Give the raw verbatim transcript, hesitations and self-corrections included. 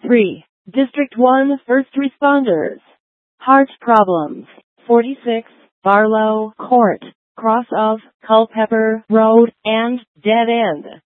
three. District one First Responders. Heart problems. forty-six. Barlow Court, cross of Culpeper Road, and dead end.